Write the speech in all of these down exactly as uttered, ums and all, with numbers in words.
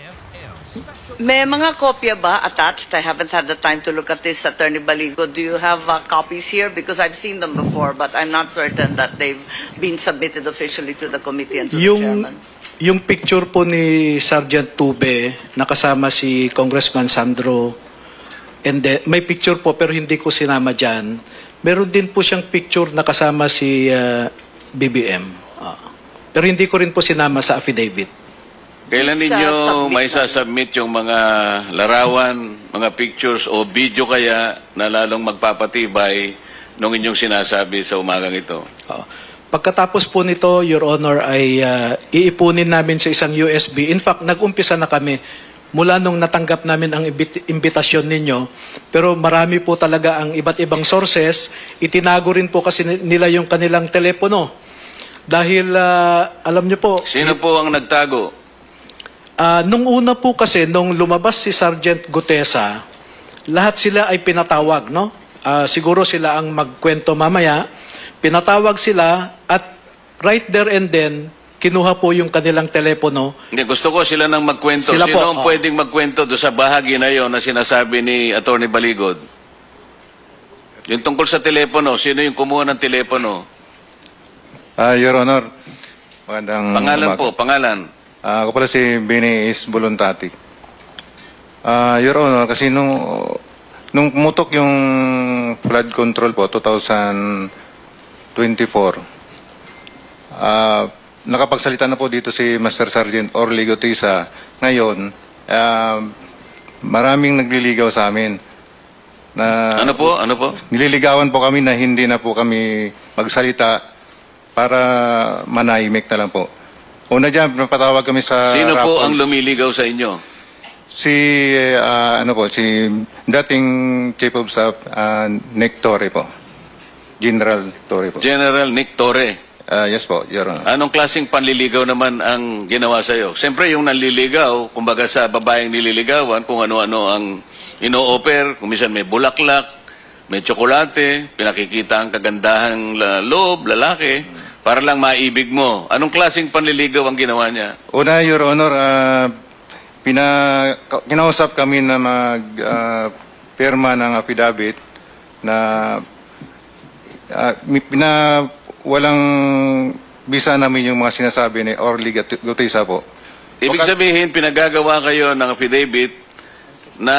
May mga kopya ba attached? I haven't had the time to look at this, Attorney Baligo. Do you have uh, copies here? Because I've seen them before, but I'm not certain that they've been submitted officially to the committee and to the Yung, chairman. yung picture po ni Sergeant Tube, nakasama si Congressman Sandro, and then, may picture po pero hindi ko sinama dyan. Meron din po siyang picture nakasama si uh, B B M. Ah. Pero hindi ko rin po sinama sa affidavit. Kailan Sa- ninyo submit may na. sasubmit yung mga larawan, mga pictures o video kaya na lalong magpapatibay nung inyong sinasabi sa umagang ito? Ah. Pagkatapos po nito, Your Honor, ay uh, iipunin namin sa isang U S B. In fact, nag-umpisa na kami mula nung natanggap namin ang imbit- imbitasyon ninyo. Pero marami po talaga ang iba't ibang sources. Itinago rin po kasi nila yung kanilang telepono. Dahil, uh, alam niyo po... Sino po ang nagtago? Ah, nung una po kasi, nung lumabas si Sergeant Gutesa, lahat sila ay pinatawag, no? Ah, siguro sila ang magkwento mamaya. Pinatawag sila at right there and then, kinuha po yung kanilang telepono. Hindi, gusto ko sila nang magkwento. Sila Sino po, ang oh. pwedeng magkwento doon sa bahagi na yon na sinasabi ni Attorney Baligod? Yung tungkol sa telepono, sino yung kumuha ng telepono? Ah, Your Honor, magandang Pangalan umaga. po, pangalan. Ah, ako pala si Benny Is Voluntati. Ah, Your Honor, kasi nung, nung pumutok yung flood control po, twenty twenty-four, ah, nakapagsalita na po dito si Master Sergeant Orly Gutesa. Ngayon, ah, maraming nagliligaw sa amin. Na, Ano po? Ano po? Nililigawan po kami na hindi na po kami magsalita para manahimik na lang po. Una dyan, napatawag kami sa Sino po Raffles. ang lumiligaw sa inyo? Si, ah, ano po, si dating Chief of Staff, uh, Nick Torre po. General Torre po. General Nick Torre. Ah, yes po, Your Honor. Anong klaseng panliligaw naman ang ginawa sa'yo? Siyempre, yung nanliligaw, kumbaga sa babaeng nililigawan, kung ano-ano ang ino-offer, kung minsan may bulaklak, may tsokolate, pinakikita ang kagandahang la- loob, lalaki, para lang maibig mo. Anong klaseng panliligaw ang ginawa niya? Una, Your Honor, ah, pina, ka- kinausap kami na mag ah, pirma ng affidavit na ah, mi- pina, walang bisa namin yung mga sinasabi ni Orly Gut- Gutesa po. Ibig sabihin, pinagagawa kayo ng affidavit na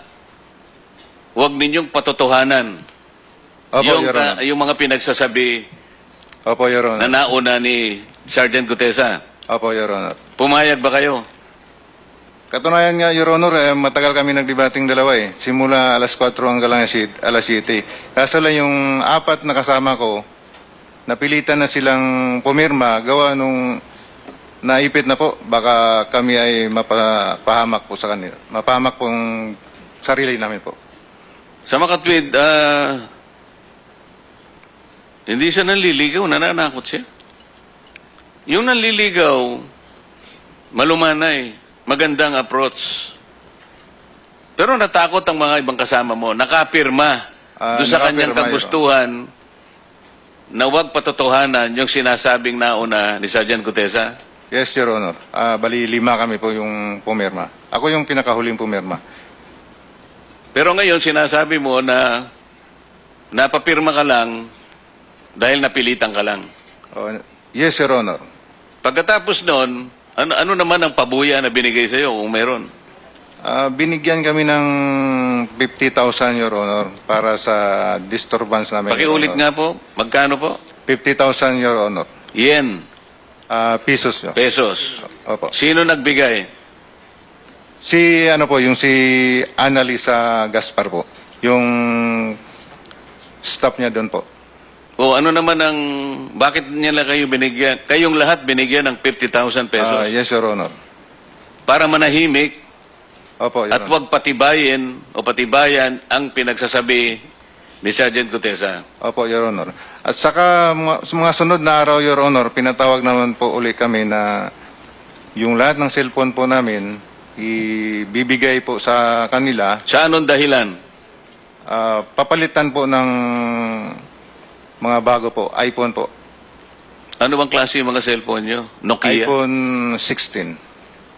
huwag ninyong patotohanan Opo, yung, Your Honor. ka- yung mga pinagsasabi Opo, Your Honor. na nauna ni Sergeant Gutesa. Opo, Your Honor. Pumayag ba kayo? Katunayan nga, Your Honor, eh, matagal kami nagdebating dalawa eh. Simula alas kwatro hanggang alas siyete. Kaso lang yung apat na kasama ko, napilitan na silang pumirma, gawa nung naipit na po, baka kami ay mapahamak po sa kanila. Mapahamak pong sarili namin po. Sa makatwid, ah, hindi siya nanliligaw, nananakot siya. Yung nanliligaw, malumanay, magandang approach. Pero natakot ang mga ibang kasama mo, nakapirma Ah, doon sa kanyang nakapirma, kagustuhan na huwag patotohanan yung sinasabing nauna ni Sergeant Gutesa. Yes, Your Honor. Ah, bali, lima kami po yung pumirma. Ako yung pinakahuling pumirma. Pero ngayon, sinasabi mo na napapirma ka lang dahil napilitan ka lang. Oh, yes, Your Honor. Pagkatapos nun, ano, ano naman ang pabuya na binigay sa'yo kung meron? Ah, binigyan kami ng fifty thousand, Your Honor, para sa disturbance namin. Pakiulit Your Honor. nga po, magkano po? fifty thousand, Your Honor. Yen, Ah, pesos, Your pesos. Opo. Sino nagbigay? Si, ano po, yung si Annalisa Gaspar po. Yung staff niya doon po. O ano naman ang, bakit niya lang kayo binigyan? Kayong lahat binigyan ng fifty thousand pesos Ah, yes, Your Honor. para manahimik Opo, Your at Honor. huwag patibayin o patibayan ang pinagsasabi ni Sergeant Gutesa. Opo, Your Honor. At saka, mga, sa mga sunod na araw, Your Honor, pinatawag naman po uli kami na yung lahat ng cellphone po namin, ibibigay po sa kanila. Sa anong dahilan? Ah, papalitan po ng mga bago po, iPhone po. Ano bang klase yung mga cellphone nyo? Nokia? iPhone sixteen.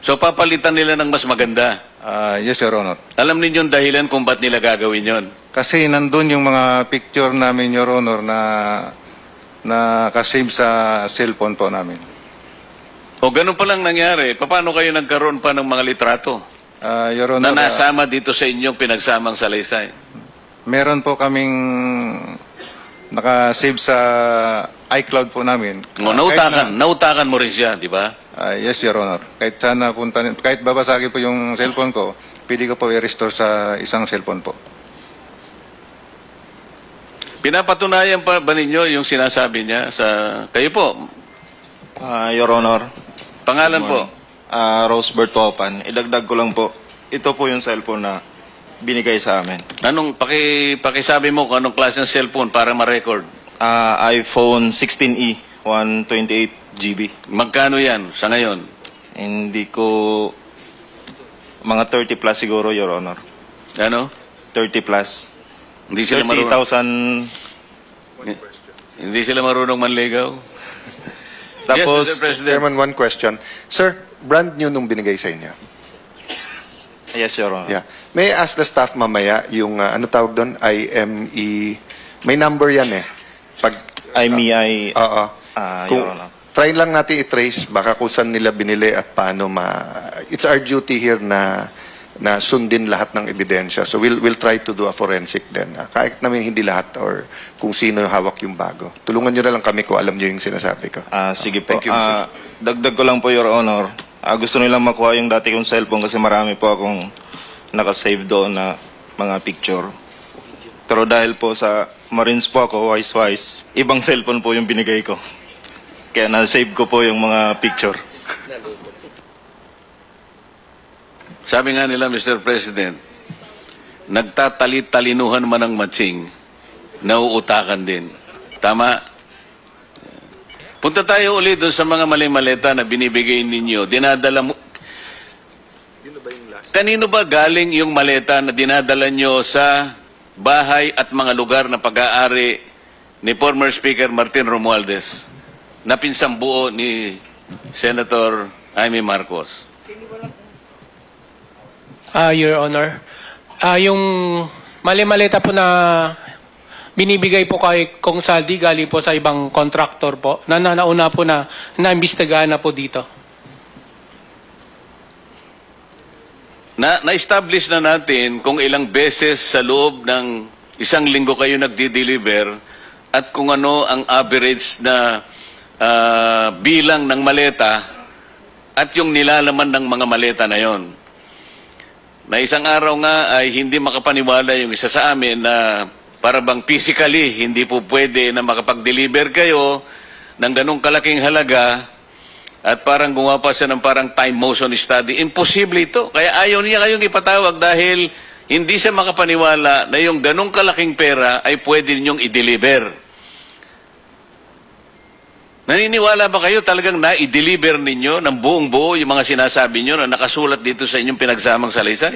So papalitan nila ng mas maganda. Ah, yes, Your Honor. Alam ninyo yung dahilan kung ba't nila gagawin yon. Kasi nandun yung mga picture namin, Your Honor, na na kasave sa cellphone po namin. O ganun pa lang nangyari, paano kayo nagkaroon pa ng mga litrato Ah, Your na Honor, ah, nasama dito sa inyong pinagsamang salaysay? meron po kaming nakasave sa iCloud po namin. O, Ah, nautakan, kahit nautakan mo rin siya, di ba? na- ah, yes, Your Honor. Kahit sana punta, kahit babasagin po yung cellphone ko, pwede ko po i-restore sa isang cellphone po. Pinapatunayan pa ba ninyo yung sinasabi niya sa... Kayo po, Ah, Your Honor. pangalan po. Ah, Rosebert Topan. Idagdag ko lang po. Ito po yung cellphone na binigay sa amin. Anong, paki, pakisabi mo kung anong klase ng cellphone para ma-record. Ah, iPhone sixteen E, one twenty-eight G B. Magkano yan sa ngayon? Hindi ko... Mga thirty plus siguro, Your Honor. Ano? thirty plus. Hindi sila thirty marunong, thousand. hindi sila marunong manligaw? Tapos, yes, Mister President. Chairman, one question. Sir, brand new nung binigay sa inyo. yes, Your Honor. Yeah. May I ask the staff mamaya yung, uh, ano tawag doon? I M E... May number yan eh. Pag... I M E I... Oo. Ah, Kung, Your Honor. try lang natin i-trace baka kung saan nila binili at paano ma... It's our duty here na na sundin lahat ng ebidensya. So we'll we'll try to do a forensic then. Uh, kahit namin hindi lahat or kung sino yung hawak yung bago. Tulungan nyo na lang kami kung alam nyo yung sinasabi ko. Ah, sige po. Thank you, Ah, dagdag ko lang po, Your Honor. Ah, gusto nilang makuha yung dati kong cellphone kasi marami po akong nakasave doon na mga picture. Pero dahil po sa Marines po ako, wise-wise, ibang cellphone po yung binigay ko. Kaya na-save ko po yung mga picture. Sabi nga nila, Mister President, nagtatalit-talinuhan man ang matching, nauutakan din. Tama? Punta tayo ulit doon sa mga mali-maleta na binibigay ninyo. Dinadala mo... Kanino ba galing yung maleta na dinadala nyo sa bahay at mga lugar na pag-aari ni former Speaker Martin Romualdez na pinsang buo ni Senator Jaime Marcos? Ah, Your Honor. Ah, yung mali-maleta po na binibigay po kay Kong Saldi galing po sa ibang contractor po na nauna po na naimbestigahan na po dito. Na, na-establish na natin kung ilang beses sa loob ng isang linggo kayo nagdi-deliver at kung ano ang average na ah, bilang ng maleta at yung nilalaman ng mga maleta na yon. Na isang araw nga ay hindi makapaniwala yung isa sa amin na para bang physically hindi po pwede na makapag-deliver kayo ng ganong kalaking halaga at parang gumawa pa siya ng parang time motion study. Imposible ito. Kaya ayaw niya kayong ipatawag dahil hindi siya makapaniwala na yung ganong kalaking pera ay pwede ninyong i-deliver. Naniniwala ba kayo talagang na-i-deliver ninyo ng buong buo yung mga sinasabi nyo na nakasulat dito sa inyong pinagsamang salaysay?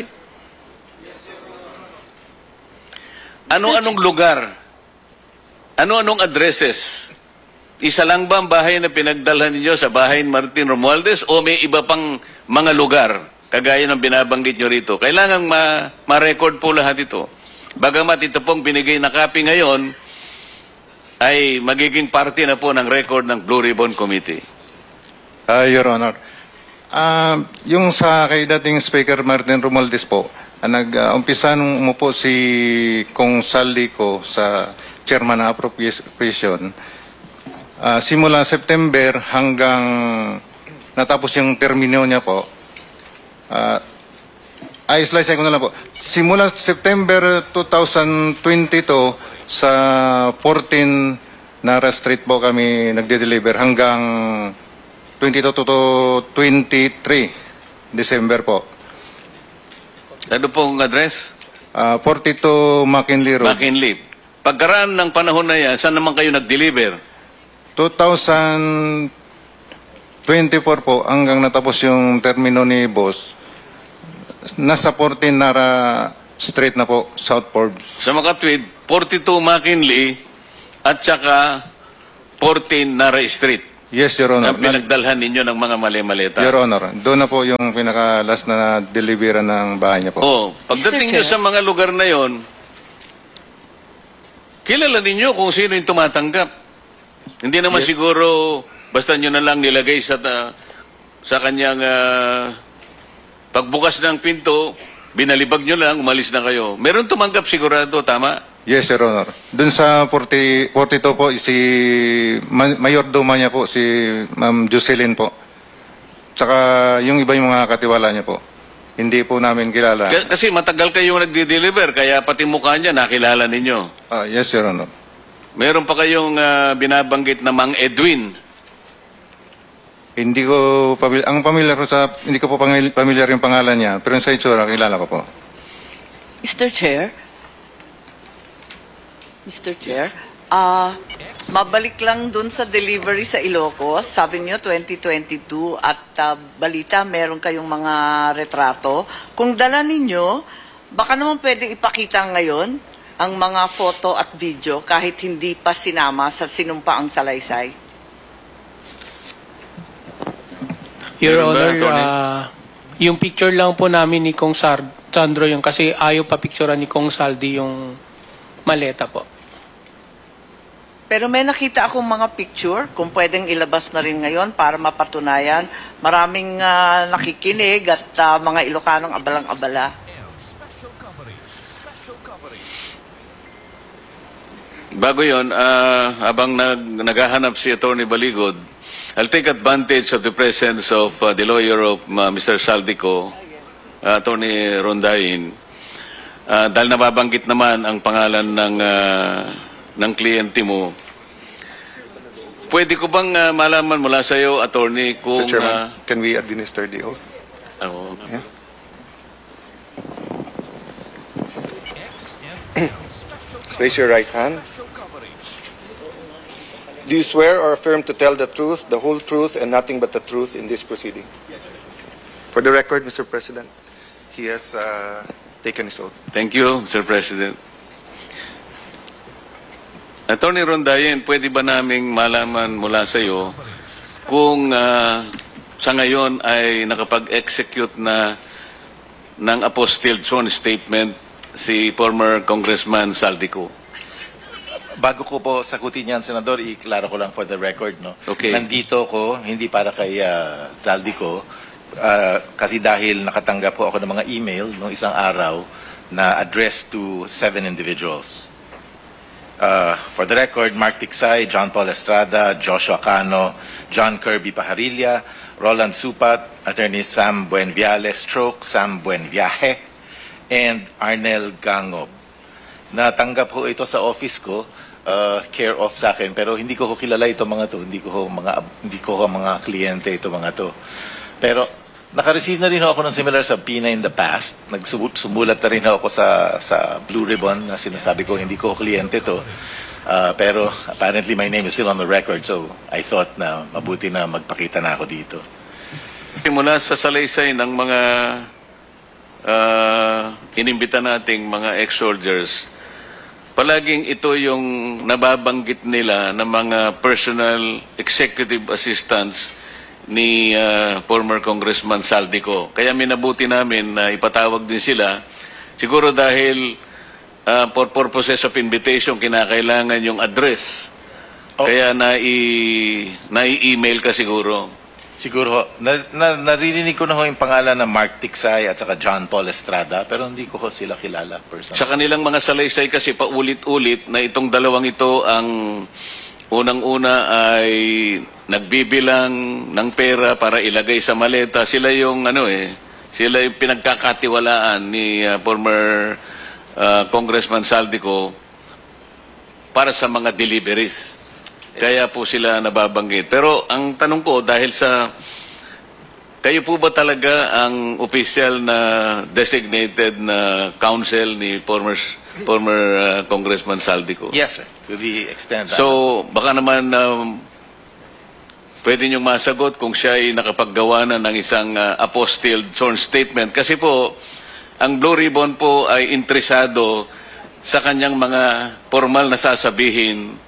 Ano-anong lugar? Ano-anong addresses? Isa lang ba ang bahay na pinagdalhan ninyo sa bahay ni Martin Romualdez o may iba pang mga lugar kagaya ng binabanggit nyo rito? Kailangan ma- ma-record po lahat ito. Bagamat ito pong binigay na copy ngayon, ay magiging parte na po ng record ng Blue Ribbon Committee. Ah, Your Honor. Ah, yung sa kay dating Speaker Martin Romualdez po, ah, nag-umpisa nung umupo si Kong Saldi ko sa chairman ng appropriation, ah, simula September hanggang natapos yung termino niya po, ah, ay, slice ko na lang po. Simula September twenty twenty-two sa fourteen Nara Street po kami nagde-deliver hanggang twenty-two to twenty-three December po. Ano pong address? Uh, forty-two McKinley Road. McKinley. Pagkaraan ng panahon na yan, saan naman kayo nag-deliver? twenty twenty-four po hanggang natapos yung termino ni Boss. Nasa fourteen Nara Street na po, South Forbes. Sa makatwid, forty-two McKinley at saka fourteen Nara Street. Yes, Your Honor. ang pinagdalhan ninyo ng mga mali-maleta? Your Honor, doon na po yung pinaka-last na delivery ng bahay niya po. Oh, pagdating nyo Mister sa mga lugar na yon, kilala ninyo kung sino yung tumatanggap. Hindi naman siguro basta nyo na lang nilagay sa ta- sa kanyang ah, pagbukas ng pinto, binalibag nyo lang, umalis na kayo. Meron tumanggap sigurado, tama? Yes, Your Honor. Doon sa forty, forty-two po, si ma- Mayordoma niya po, si Ma'am Jocelyn po. Tsaka yung iba yung mga katiwala niya po. Hindi po namin kilala. K- kasi matagal kayong nagdi-deliver, kaya pati mukha niya nakilala ninyo. Ah, yes, Your Honor. Meron pa kayong ah, binabanggit na Mang Edwin. Hindi ko, pamil- ang pamilyar ko sa, hindi ko po pangil- pamilyar yung pangalan niya, pero sa itsura, kilala ko po. Mister Chair, Mister Chair, ah mabalik lang dun sa delivery sa Ilocos. Sabi niyo twenty twenty-two at ah, balita meron kayong mga retrato. Kung dala ninyo, baka naman pwede ipakita ngayon ang mga photo at video kahit hindi pa sinama sa sinumpaang salaysay. Your Meron ba, Honor, Attorney? ah, yung picture lang po namin ni Kong Sar- Sandro yung kasi ayaw pa picturean ni Kong Saldi yung maleta po. Pero may nakita akong mga picture, kung pwedeng ilabas na rin ngayon para mapatunayan. Maraming ah, nakikinig at ah, mga Ilocanong abalang-abala. Bago yon, ah, habang nag, naghahanap si Attorney Baligod, I'll take advantage of the presence of uh, the lawyer of uh, Mister Saldico, uh, Attorney Rondain, uh, dahil nababanggit naman ang pangalan ng uh, ng kliyente mo. Pwede ko bang uh, malaman mula sa iyo, Attorney, kung... Mister Chairman, uh, can we administer the oath? oh, Yeah. Raise your right hand. Do you swear or affirm to tell the truth, the whole truth, and nothing but the truth in this proceeding? Yes, sir. For the record, Mister President, he has uh, taken his oath. Thank you, Mister President. Attorney Rondayen, pwede ba naming malaman mula sa iyo kung ah, sa ngayon ay nakapag-execute na ng apostilled sworn statement si former Congressman Saldico? Bago ko po sagutin yan, Senador, i-klaro ko lang for the record, no? Okay. Nandito ko, hindi para kay uh, Saldico, ah, kasi dahil nakatanggap po ako ng mga email nung isang araw na addressed to seven individuals. Uh, for the record, Mark Tiksay, John Paul Estrada, Joshua Cano, John Kirby Pajarilla, Roland Supat, Attorney Sam Buenviale Stroke, Sam Buenviaje, and Arnel Gangob. Natanggap ho ito sa office ko, uh, care of sa akin, pero hindi ko ho kilala ito mga to, hindi ko ho mga, hindi ko ho mga kliyente ito mga to. Pero naka-receive na rin ho ako ng similar subpoena in the past. Nagsumulat na rin ho ako sa, sa Blue Ribbon na sinasabi ko hindi ko ho kliyente to. Uh, pero apparently my name is still on the record, so I thought na mabuti na magpakita na ako dito. Mula sa salaysay ng mga uh, inimbita nating mga ex-soldiers, palaging ito yung nababanggit nila ng mga personal executive assistants ni uh, former Congressman Saldico. Kaya minabuti namin na ipatawag din sila. Siguro dahil uh, for purposes of invitation, kinakailangan yung address. Oh. Kaya nai, nai-email ka siguro. Siguro ho, na, na, naririnig ko na ho yung pangalan ng Mark Tiksay at saka John Paul Estrada, pero hindi ko ho sila kilala personally. Sa kanilang mga salaysay kasi paulit-ulit na itong dalawang ito ang unang-una ay nagbibilang ng pera para ilagay sa maleta. Sila yung ano eh, sila yung pinagkakatiwalaan ni uh, former uh, Congressman Saldico para sa mga deliveries. Kaya po sila nababanggit. Pero ang tanong ko, dahil sa kayo po ba talaga ang official na designated na counsel ni former former uh, Congressman Saldico? Yes, sir. To the extent that... So, baka naman um, pwede niyong masagot kung siya ay nakapaggawa na ng isang uh, apostilled sworn statement. Kasi po, ang Blue Ribbon po ay interesado sa kanyang mga formal na sasabihin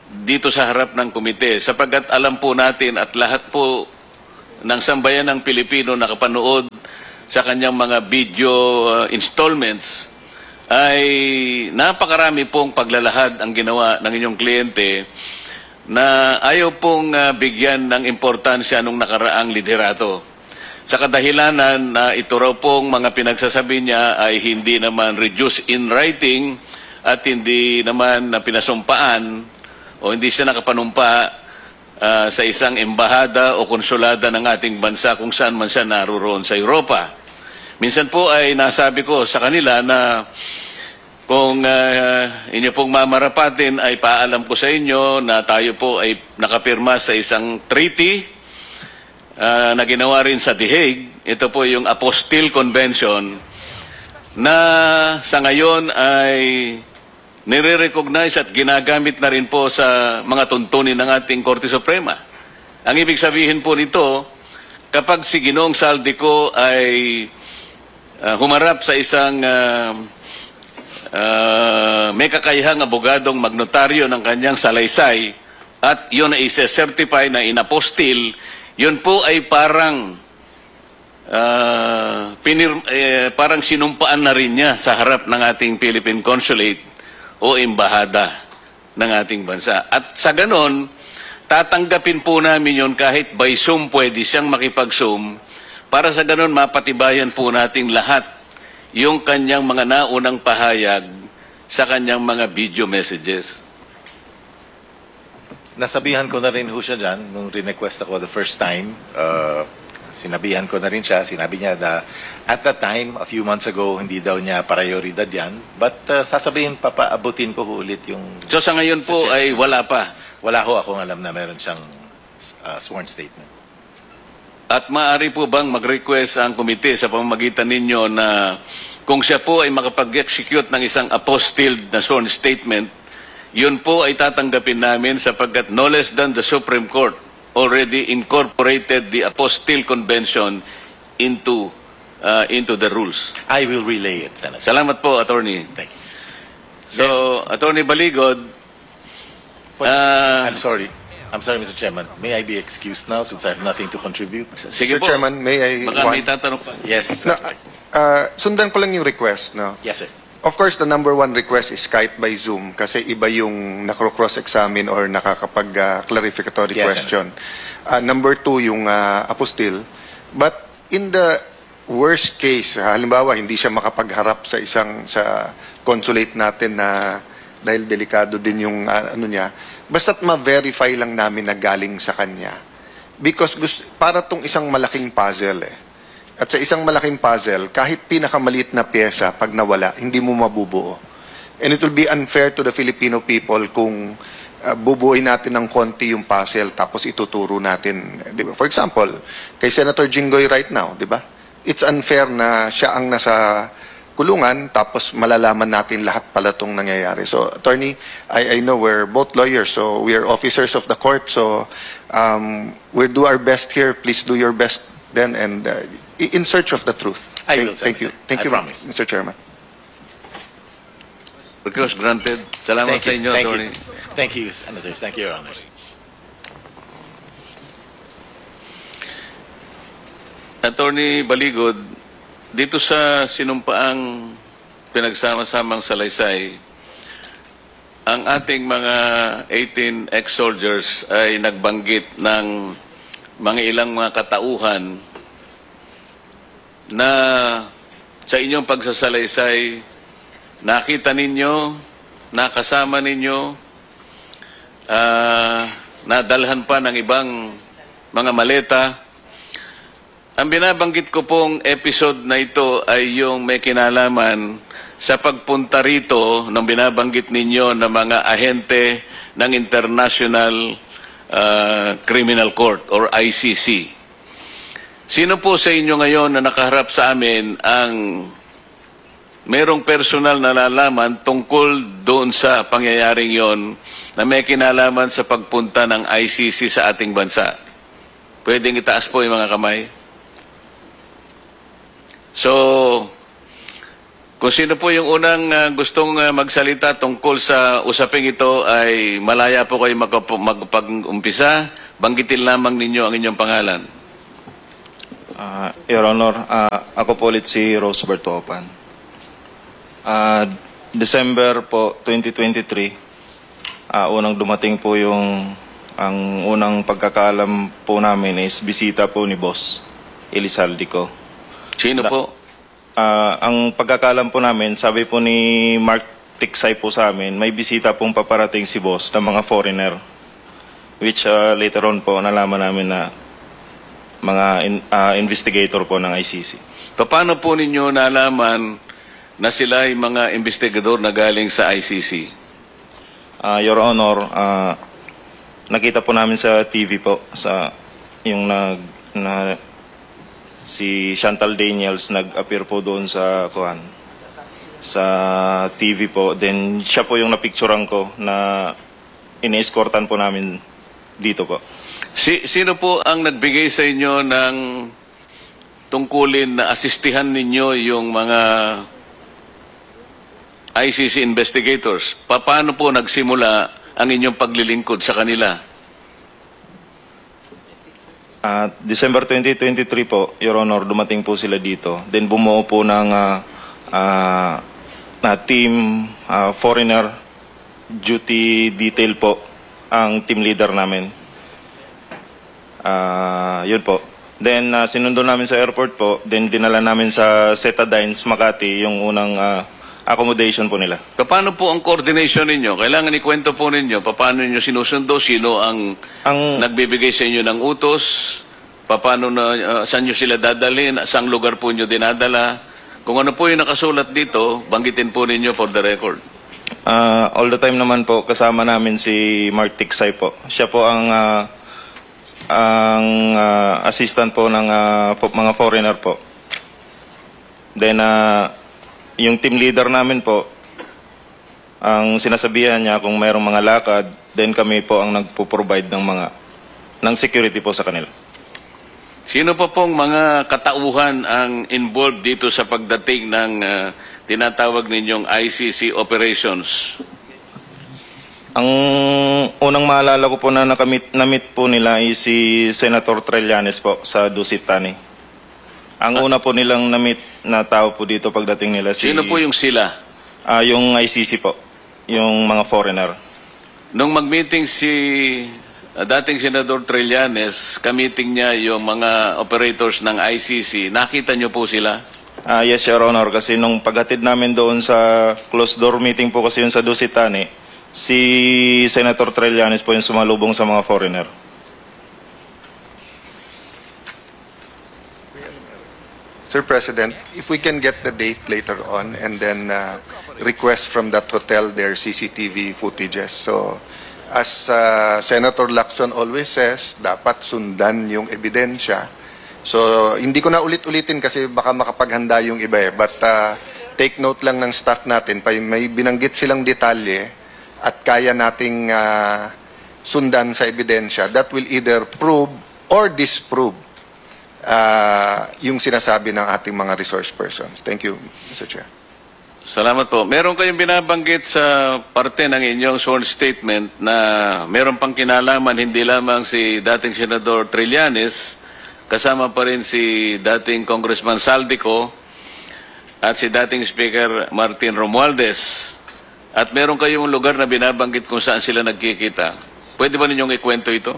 dito sa harap ng komite sapagkat alam po natin at lahat po ng sambayan ng Pilipino nakapanood sa kanyang mga video uh, installments ay napakarami pong paglalahad ang ginawa ng inyong kliyente na ayaw pong uh, bigyan ng importansya nung nakaraang liderato. Sa kadahilanan na ito raw pong mga pinagsasabi niya ay hindi naman reduced in writing at hindi naman na pinasumpaan o hindi siya nakapanumpa uh, sa isang embahada o konsulada ng ating bansa kung saan man siya naroon sa Europa. Minsan po ay nasabi ko sa kanila na kung uh, inyo pong mamarapatin ay paalam ko sa inyo na tayo po ay nakapirma sa isang treaty uh, na ginawa rin sa The Hague. Ito po yung Apostille Convention na sa ngayon ay nire-recognize at ginagamit na rin po sa mga tuntunin ng ating Korte Suprema. Ang ibig sabihin po nito, kapag si Ginoong Saldico ay uh, humarap sa isang uh, uh, may kakayahang abogadong magnotaryo ng kanyang salaysay at yun ay isa-certify na inapostil, yun po ay parang uh, pinir, eh, parang sinumpaan na rin niya sa harap ng ating Philippine Consulate o embahada ng ating bansa. At sa ganon, tatanggapin po namin yun kahit by Zoom pwede siyang makipag-Zoom para sa ganon mapatibayan po nating lahat yung kanyang mga naunang pahayag sa kanyang mga video messages. Nasabihan ko na rin ho siya dyan nung request ako the first time. Uh, sinabihan ko na rin siya. Sinabi niya na at that time, a few months ago, hindi daw niya prioridad yan. But uh, sasabihin, papaabutin ko ho ulit yung... So sa ngayon po ay wala pa? Wala ho akong alam na meron siyang uh, sworn statement. At maaari po bang mag-request ang komite sa pamamagitan ninyo na kung siya po ay makapag-execute ng isang apostilled na sworn statement, yun po ay tatanggapin namin sapagkat no less than the Supreme Court already incorporated the Apostille Convention into uh, into the rules. I will relay it, Senator. Salamat po, Attorney. Thank you. So, Attorney Baligod, uh, I'm sorry. I'm sorry, Mister Chairman. May I be excused now since I have nothing to contribute? sige Mister po. Chairman, may I... Baka one- may tatanong pa. Yes. Na, uh, sundan ko lang yung request, no? Yes, sir. Of course, the number one request is Skype by Zoom kasi iba yung nakro-cross-examine or nakakapag-clarificatory Yes, question. Uh, number two, yung uh, apostille. But in the worst case, uh, halimbawa, hindi siya makapagharap sa isang sa consulate natin na dahil delikado din yung uh, ano niya, basta't ma-verify lang namin na galing sa kanya. Because gusto, para tong isang malaking puzzle eh. At sa isang malaking puzzle, kahit pinakamaliit na pyesa, pag nawala, hindi mo mabubuo. And it will be unfair to the Filipino people kung uh, bubuoy natin ng konti yung puzzle tapos ituturo natin. Di ba? For example, kay Senator Jinggoy right now, di ba? It's unfair na siya ang nasa kulungan tapos malalaman natin lahat pala itong nangyayari. So, Attorney, I, I know we're both lawyers, so we are officers of the court, so um, we'll do our best here. Please do your best then and uh, in search of the truth. I thank, will, thank you. Senator. Thank I you, promise. Mister Chairman. Request granted. Salamat Thank sa you. inyo, Thank Attorney. you. Thank you, Senators. Thank you, Your Honors. Attorney Baligod, dito sa sinumpaang pinagsama-samang salaysay, ang ating mga eighteen ex-soldiers ay nagbanggit ng mga ilang mga katauhan na sa inyong pagsasalaysay, nakita ninyo, nakasama ninyo, uh, nadalhan pa ng ibang mga maleta. Ang binabanggit ko pong episode na ito ay yung may kinalaman sa pagpunta rito ng binabanggit ninyo na mga ahente ng International uh, Criminal Court or I C C. Sino po sa inyo ngayon na nakaharap sa amin ang merong personal na nalaman tungkol doon sa pangyayaring yon na may kinalaman sa pagpunta ng I C C sa ating bansa? Pwedeng itaas po yung mga kamay. So, Kung sino po yung unang ah, gustong ah, magsalita tungkol sa usaping ito ay malaya po kayo magpag- magpag-umpisa. Banggitin lamang ninyo ang inyong pangalan. Ah, Your Honor, ah, ako po ulit si Rose Bertopan. Ah, December po twenty twenty-three, ah, unang dumating po yung ang unang pagkakaalam po namin is bisita po ni Boss Elizalde ko. Sino Na- po? Ah, ang pagkakaalam po namin, sabi po ni Mark Tiksay po sa amin, may bisita pong paparating si Boss ng mga foreigner. Which ah, later on po nalaman namin na mga in- ah, investigator po ng I C C. Paano po ninyo nalaman na sila ay mga investigador na galing sa I C C? Ah, Your Honor, ah, nakita po namin sa T V po, sa yung nag na si Chantal Daniels nag-appear po doon sa kuan sa T V po. Then siya po yung napicturean ko na ini-escortan po namin dito po. Si, sino po ang nagbigay sa inyo ng tungkulin na asistihan ninyo yung mga I C C investigators? Pa- Paano po nagsimula ang inyong paglilingkod sa kanila? At December twenty twenty-three po, Your Honor, dumating po sila dito. Then bumuo po ng ah, ah, na team ah, foreigner duty detail po ang team leader namin. Ah, yun po. Then ah, sinundo namin sa airport po, then dinala namin sa Setadines, Makati, yung unang ah, accommodation po nila. Paano po ang coordination ninyo? Kailangan ikwento po ninyo. Paano ninyo sinusundo? Sino ang, Ang nagbibigay sa inyo ng utos? Paano na, uh, saan nyo sila dadalhin? Saang lugar po nyo dinadala? Kung ano po yung nakasulat dito, banggitin po ninyo for the record. Ah, all the time naman po kasama namin si Mark Tiksay po. Siya po ang ah, ang ah, assistant po ng ah, po- mga foreigner po. Then ah, yung team leader namin po, ang sinasabihan niya kung mayroong mga lakad, then kami po ang nagpo-provide ng mga ng security po sa kanila. Sino pa pong mga katauhan ang involved dito sa pagdating ng uh, tinatawag ninyong I C C operations? Ang unang maalala ko po na nakamit, na-meet po nila ay si Senator Trillanes po sa Dusit Tani. Ang una po nilang na-meet na tao po dito pagdating nila si... Sino po yung sila? Ah, yung I C C po, yung mga foreigner. Nung mag-meeting si uh, dating Senador Trillanes, ka-meeting niya yung mga operators ng I C C, nakita niyo po sila? Ah, yes, Your Honor, kasi nung paghatid namin doon sa closed door meeting po kasi yun sa Dusit Tani, si Senator Trillanes po yung sumalubong sa mga foreigner. Sir President, if we can get the date later on and then uh, request from that hotel their C C T V footages. So, as uh, Senator Lacson always says, dapat sundan yung ebidensya. So, hindi ko na ulit-ulitin kasi baka makapaghanda yung iba eh. But uh, take note lang ng staff natin, pa may binanggit silang detalye at kaya nating uh, sundan sa ebidensya that will either prove or disprove uh, yung sinasabi ng ating mga resource persons. Thank you, Mister Chair. Salamat po. Meron kayong binabanggit sa parte ng inyong sworn statement na meron pang kinalaman hindi lamang si dating Senador Trillanes, kasama pa rin si dating Congressman Saldico at si dating Speaker Martin Romualdez. At meron kayong lugar na binabanggit kung saan sila nagkikita. Pwede ba ninyong ikwento ito?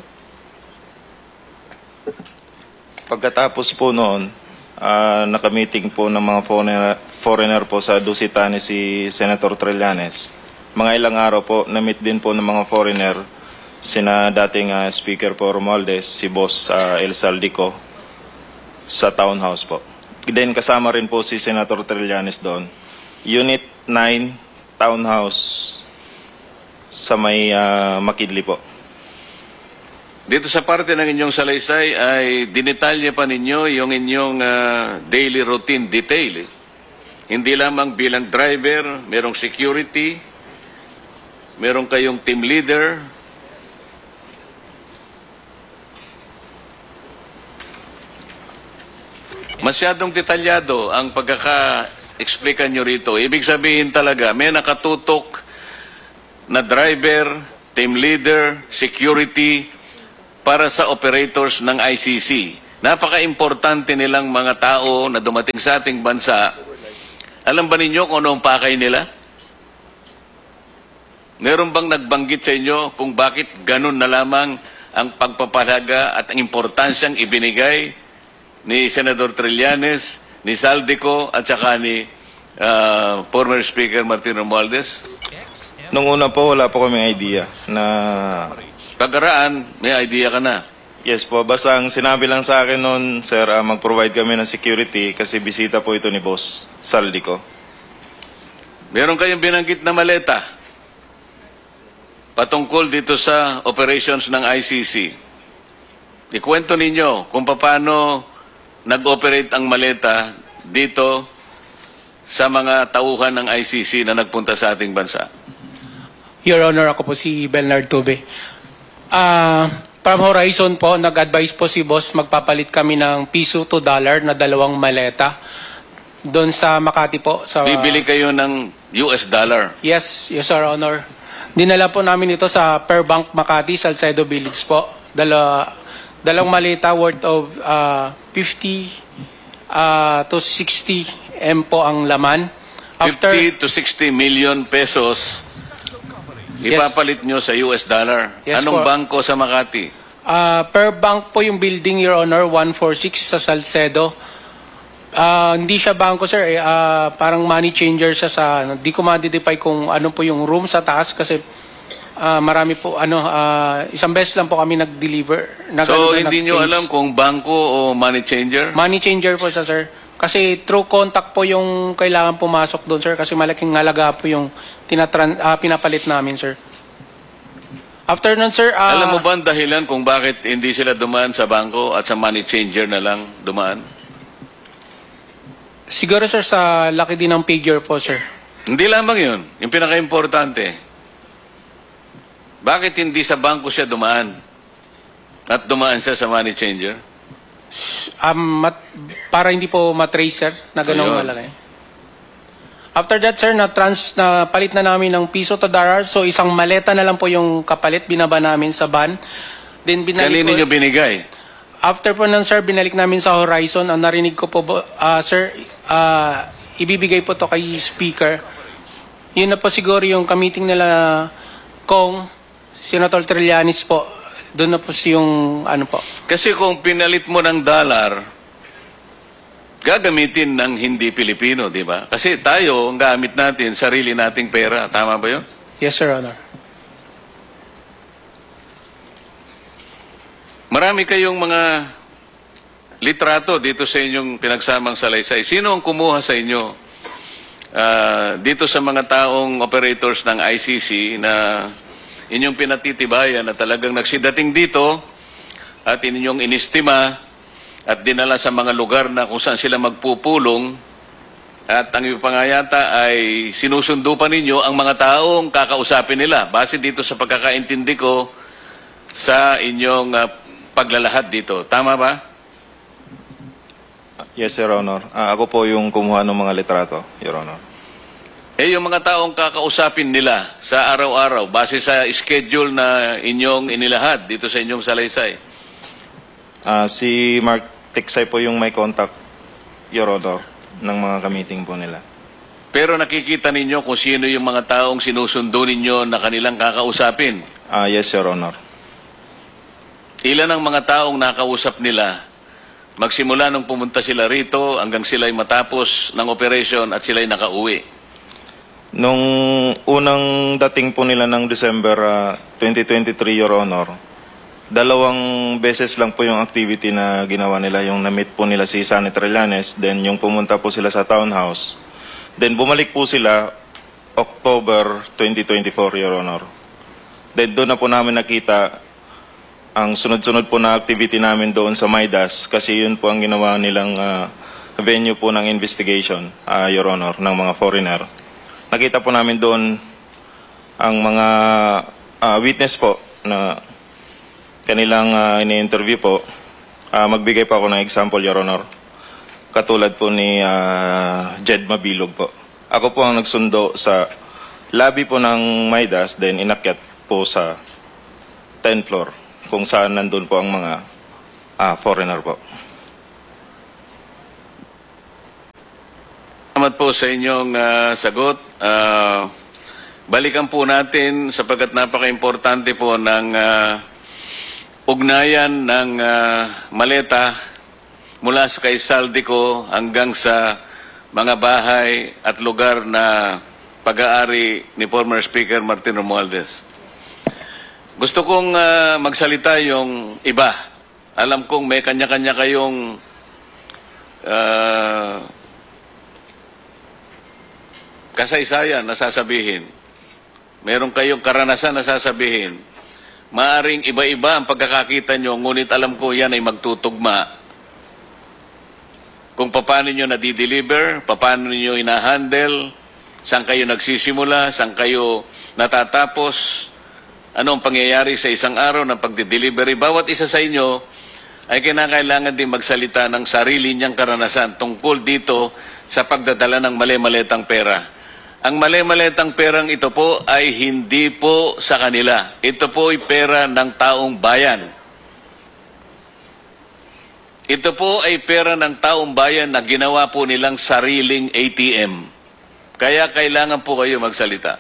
Pagkatapos po noon, uh, nakamiting po ng mga foreigner, foreigner po sa Dusit Tani si Senator Trillanes. Mga ilang araw po, na-meet din po ng mga foreigner sina dating uh, Speaker po Romualdez, si Boss uh, El Saldico sa townhouse po. Then kasama rin po si Senator Trillanes doon. Unit nine townhouse sa may uh, Makidli po. Dito sa parte ng inyong salaysay ay dinetalye pa ninyo yung inyong uh, daily routine detail. Eh. Hindi lamang bilang driver, merong security, merong kayong team leader. Masyadong detalyado ang pagkaka explican nyo rito. Ibig sabihin talaga, may nakatutok na driver, team leader, security para sa operators ng I C C. Napaka-importante nilang mga tao na dumating sa ating bansa. Alam ba ninyo kung ano ang pakay nila? Meron bang nagbanggit sa inyo kung bakit ganun na lamang ang pagpapalaga at ang importansyang ibinigay ni Senador Trillanes, ni Saldico at saka ni uh, former Speaker Martin Romualdez? Nung una po, wala po kaming idea na... Pagkaraan, may idea ka na. Yes po, basta ang sinabi lang sa akin noon, sir, ah, mag-provide kami ng security kasi bisita po ito ni Boss Saldico. Meron kayong binanggit na maleta patungkol dito sa operations ng I C C. Ikwento ninyo kung paano nag-operate ang maleta dito sa mga tauhan ng I C C na nagpunta sa ating bansa. Your Honor, ako po si Bernard Tube. Ah, from Horizon po, nag-advise po si Boss magpapalit kami ng piso to dollar na dalawang maleta doon sa Makati po. Sa, Bibili kayo ng U S dollar. Yes, yes, Your Honor. Dinala po namin ito sa Per Bank Makati, Salcedo Village po. Dala, dalawang maleta worth of uh, fifty uh, to sixty M po ang laman. After, fifty to sixty million pesos ipapalit nyo sa U S dollar. Yes, Anong po. bangko sa Makati? Uh, per bank po yung building, Your Honor, one forty-six sa Salcedo. Uh, hindi siya bangko, sir. Eh. Uh, parang money changer siya sa... Hindi ko ma-identify kung ano po yung room sa taas kasi uh, marami po, ano, uh, isang beses lang po kami nag-deliver. Nag, So, ano, hindi nyo nag-place. alam kung bangko o money changer? Money changer po siya, sir. Kasi through contact po yung kailangan pumasok doon, sir. Kasi malaking halaga po yung tinatran, uh, pinapalit namin, sir. After nun, sir... Uh, Alam mo ba ang dahilan kung bakit hindi sila dumaan sa bangko at sa money changer na lang dumaan? Siguro, sir, sa laki din ng figure po, sir. Hindi lamang yun. Yung pinaka-importante. Bakit hindi sa bangko siya dumaan? At dumaan siya sa money changer? Um, mat, para hindi po matrace, sir, na ganong Ayun. malaki. After that, sir, na, trans, na palit na namin ng piso to dollar. So, isang maleta na lang po yung kapalit. Binaba namin sa van. Then, binalik Kanino ko- nyo binigay? After po nun, sir, binalik namin sa Horizon. Ang narinig ko po, uh, sir, uh, ibibigay po to kay Speaker. Yun na po siguro yung kamiting nila kong Senator Trillanes po. Doon na po yung ano po. Kasi kung pinalit mo ng dollar, gagamitin ng hindi Pilipino, di ba? Kasi tayo, ang gamit natin, sarili nating pera. Tama ba yun? Yes, Sir Honor. Marami kayong mga litrato dito sa inyong pinagsamang salaysay. Sino ang kumuha sa inyo ah, dito sa mga taong operators ng I C C na inyong pinatitibayan na talagang nagsidating dito at inyong inistima at dinala sa mga lugar na kung saan sila magpupulong at ang iba pa nga yata ay sinusundo pa ninyo ang mga taong kakausapin nila base dito sa pagkakaintindi ko sa inyong ah, paglalahad dito. Tama ba? Yes, Your Honor. Ah, ako po yung kumuha ng mga litrato, Your Honor. Eh, yung mga taong kakausapin nila sa araw-araw, base sa schedule na inyong inilahad dito sa inyong salaysay. Ah, si Mark Tiksay po yung may contact, Your Honor, ng mga kamiting po nila. Pero nakikita ninyo kung sino yung mga taong sinusundo ninyo na kanilang kakausapin. Ah, yes, Your Honor. Ilan ang mga taong nakausap nila magsimula nung pumunta sila rito hanggang sila'y matapos ng operation at sila'y nakauwi? Nung unang dating po nila ng December ah, twenty twenty-three, Your Honor, dalawang beses lang po yung activity na ginawa nila. Yung na-meet po nila si Sonny Trillanes, then yung pumunta po sila sa townhouse. Then bumalik po sila October twenty twenty-four, Your Honor. Then doon na po namin nakita ang sunod-sunod po na activity namin doon sa Maidas kasi yun po ang ginawa nilang ah, venue po ng investigation, ah, Your Honor, ng mga foreigner. Nakita po namin doon ang mga ah, witness po na kanilang uh, ini-interview po. Uh, magbigay pa ako ng example, Your Honor. katulad po ni ah, Jed Mabilog po. Ako po ang nagsundo sa lobby po ng Midas, then inakyat po sa tenth floor kung saan nandun po ang mga ah, foreigner po. Salamat po sa inyong ah, sagot. Ah, balikan po natin sapagkat napaka-importante po ng ah, ugnayan ng ah, maleta mula sa kay Saldico hanggang sa mga bahay at lugar na pag-aari ni former Speaker Martin Romualdez. Gusto kong ah, magsalita yung iba. Alam kong may kanya-kanya kayong ah, kasaysayan na sasabihin. Meron kayong karanasan na sasabihin. Maaring iba-iba ang pagkakakita nyo, ngunit alam ko yan ay magtutugma kung paano nyo nadideliver, paano nyo inahandle, saan kayo nagsisimula, saan kayo natatapos, anong pangyayari sa isang araw ng pagdidelivery. Bawat isa sa inyo ay kinakailangan din magsalita ng sarili niyang karanasan tungkol dito sa pagdadala ng mali-maletang pera. Ang mali-maletang perang ito po ay hindi po sa kanila. Ito po ay pera ng taong bayan. Ito po ay pera ng taong bayan na ginawa po nilang sariling A T M. Kaya kailangan po kayo magsalita.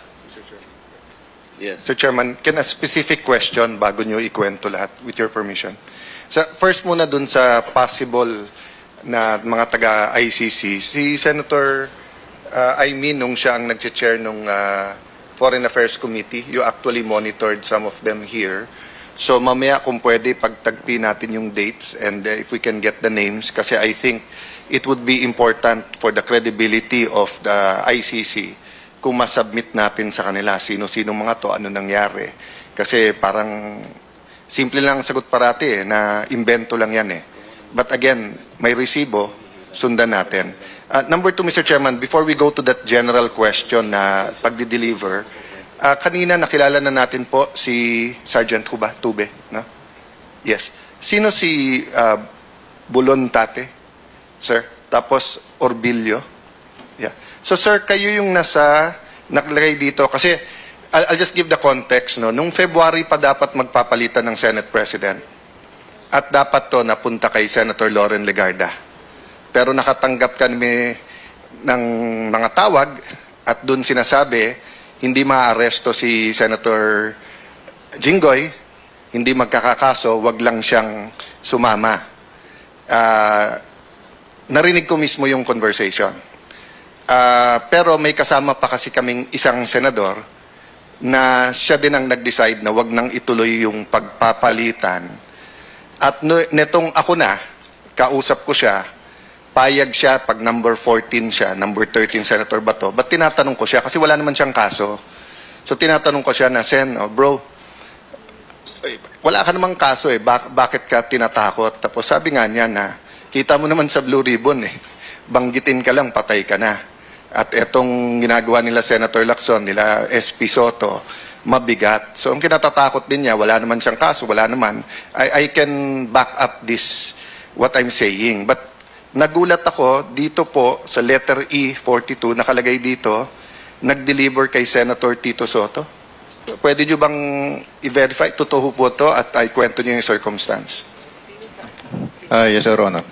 Yes. Mister Chairman, can a specific question bago nyo ikwento lahat, with your permission? So, first muna dun sa possible na mga taga-I C C, si Senator uh, Aimee, nung siya ang nag-chair nung uh, Foreign Affairs Committee, you actually monitored some of them here. So mamaya kung pwede, pagtagpi natin yung dates and uh, if we can get the names, kasi I think it would be important for the credibility of the I C C kung masubmit natin sa kanila sino-sino mga to, ano nangyari. Kasi parang simple lang ang sagot parati eh, na invento lang yan eh. But again, may resibo, sundan natin. Uh, number two, Mister Chairman, before we go to that general question na pagdi-deliver, Uh, kanina nakilala na natin po si Sergeant Huba Tube, no? Yes. Sino si uh, Bulon Tate, sir? Tapos Orbilio. Yeah. So sir, kayo yung nasa naglagay dito kasi I'll, I'll just give the context, no. Nung February pa dapat magpapalitan ng Senate President. At dapat to napunta kay Senator Loren Legarda. Pero nakatanggap kami ng mga tawag at doon sinasabi hindi maaresto si Senator Jinggoy, hindi magkakakaso, wag lang siyang sumama. Uh, narinig ko mismo yung conversation. Uh, pero may kasama pa kasi kaming isang senador na siya din ang nag-decide na wag nang ituloy yung pagpapalitan. At no, netong ako na, kausap ko siya, payag siya pag number fourteen siya, number thirteen Senator Bato. But tinatanong ko siya kasi wala naman siyang kaso. So tinatanong ko siya na, Sen, oh, bro, wala ka namang kaso eh. Bak- bakit ka tinatakot? Tapos sabi nga niya na, kita mo naman sa Blue Ribbon eh. Banggitin ka lang, patay ka na. At etong ginagawa nila Senator Lacson, nila S P Soto, mabigat. So ang kinatatakot din niya, wala naman siyang kaso, wala naman. I, I can back up this, what I'm saying. But nagulat ako dito po sa letter E forty-two, nakalagay dito, nag-deliver kay Senator Tito Soto. Pwede nyo bang i-verify? Totoo po to at ay kwento nyo yung circumstance. Ah, yes, Your Honor.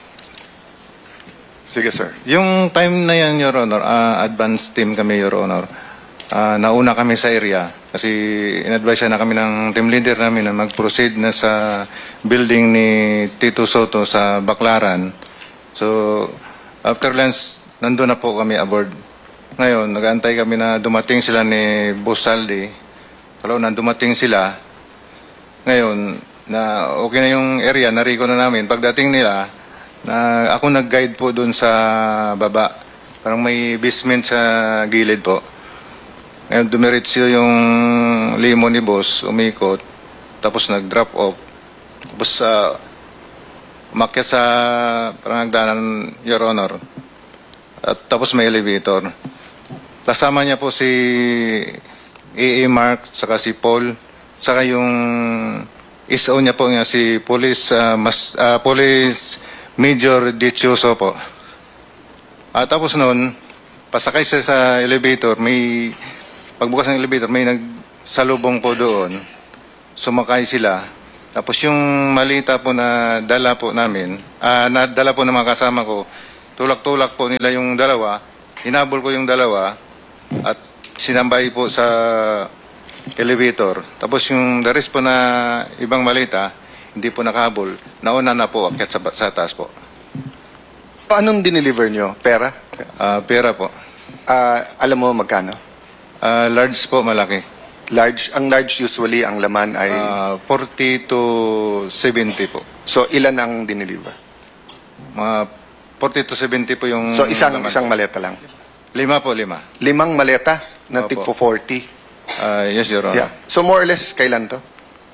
Sige, sir. Yung time na yan, Your Honor, ah, advance team kami, Your Honor. Ah, nauna kami sa area kasi in-advise na kami ng team leader namin na mag-proceed na sa building ni Tito Soto sa Baclaran. So, after lunch, nandun na po kami aboard. Ngayon, nag-aantay kami na dumating sila ni Boss Saldi. Kalau na dumating sila, ngayon, na okay na yung area, nariko na namin. Pagdating nila, na ako nag-guide po dun sa baba. Parang may basement sa gilid po. Ngayon, dumiretso yung limo ni Boss, umikot, tapos nag-drop off. Tapos, uh, umakyat sa parang nagdanan, Your Honor. At tapos may elevator. Kasama niya po si A A Mark, saka si Paul, saka yung isa niya po niya si Police, uh, mas, uh, Police Major Dichoso po. At tapos noon, pasakay siya sa elevator, may, pagbukas ng elevator, may nagsalubong po doon. Sumakay sila. Tapos yung malita po na dala po namin, ah, na dala po ng mga kasama ko, tulak-tulak po nila yung dalawa, hinabol ko yung dalawa, at sinambay po sa elevator. Tapos yung the rest po na ibang malita, hindi po nakahabol. Nauna na po, akyat sa, sa taas po. Anong dineliver nyo? Pera? Ah, pera po. Ah, alam mo magkano? Ah, large po, malaki. Large. Ang large usually, ang laman ay... Ah, forty to seventy po. so, ilan ang dineliver? Mga forty to seventy po yung... So, isang laman isang po. maleta lang. Lima po, lima. Limang maleta na Opo. tig for forty. Ah, yes, Your Honor. Yeah. So, more or less, kailan to?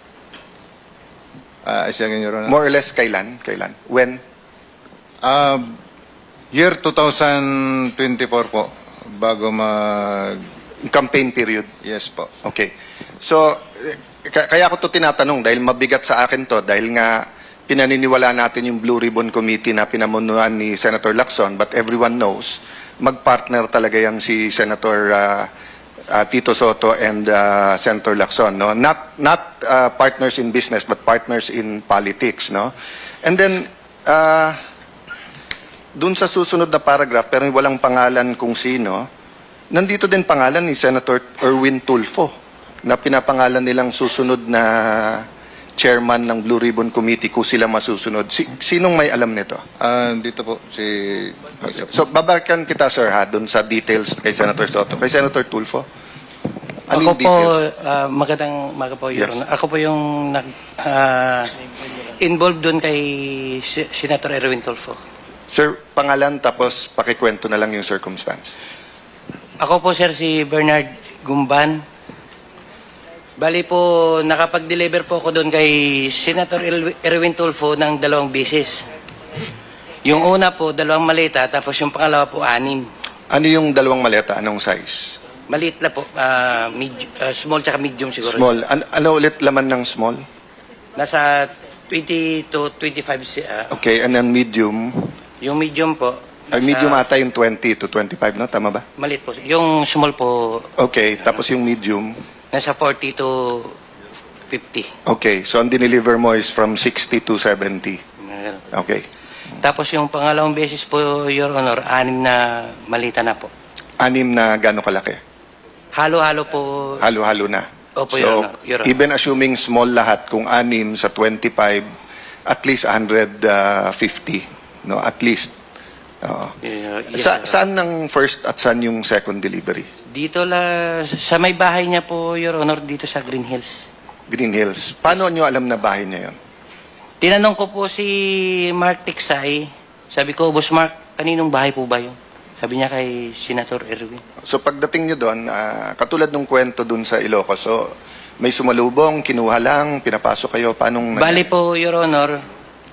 Ah, isa again, Your Honor. More or less, kailan? Kailan? When? Ah, year two thousand twenty-four po, bago mag... Campaign period. Yes po. Okay. So, eh, k- kaya ko to tinatanong dahil mabigat sa akin to dahil nga pinaniniwala natin yung Blue Ribbon Committee na pinamunuan ni Senator Lacson, but everyone knows magpartner talaga yan si Senator uh, uh, Tito Soto and uh, Senator Lacson, no? Not not uh, partners in business but partners in politics, no? And then uh, dun sa susunod na paragraph pero walang pangalan kung sino. Nandito din pangalan ni Senator Erwin Tulfo na pinapangalan nilang susunod na chairman ng Blue Ribbon Committee kung sila masusunod. Si, sinong may alam nito? Ah, dito po, si... So, babalikan kita, sir, ha, dun sa details kay Senator Soto. Kay Senator Tulfo? Ano Ako yung po, details? ah, magandang maga po, Your Yes. Honor. Ako po yung nag, ah, involved doon kay Si- Senator Erwin Tulfo. Sir, pangalan tapos pakikwento na lang yung circumstance. Ako po, sir, si Bernard Gumban. Bali po, nakapag-deliver po ako doon kay Senator El- Erwin Tulfo ng dalawang beses. Yung una po, dalawang maleta, tapos yung pangalawa po, anim. Ano yung dalawang maleta? Anong size? Maliit na po, ah, med- ah, small tsaka medium siguro. Small. An- ano ulit laman ng small? Nasa twenty to twenty-five, si- ah, Okay, and then medium. yung medium po. Ay, nasa- medium ata yung twenty to twenty-five, no? Tama ba? Maliit po. Yung small po, Okay, tapos yung medium. nasa forty to fifty. Okay, so ang dineliver mo is from sixty to seventy. Okay. Tapos yung pangalawang beses po, Your Honor, anim na malita na po. Anim na gano'ng kalaki? Halo-halo po. Halo-halo na. Opo, so, Your Honor. Your Honor. even assuming small lahat, kung anim sa twenty-five, at least one hundred fifty. No, at least. Oo. Yeah, yes, Sa, Your Honor. saan ang first at saan yung second delivery? Dito la, sa may bahay niya po, Your Honor, dito sa Green Hills. Green Hills. Paano nyo alam na bahay niya yun? Tinanong ko po si Mark Tiksay, sabi ko, Boss Mark, kaninong bahay po ba yun? Sabi niya kay Senator Erwin. So pagdating nyo doon, ah, katulad ng kwento doon sa Ilocos, so may sumalubong, kinuha lang, pinapasok kayo, paanong... Bali po, Your Honor,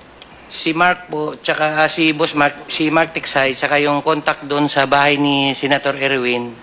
si Mark po, tsaka ah, si Boss Mark, si Mark Tiksay, tsaka yung contact doon sa bahay ni Senator Erwin,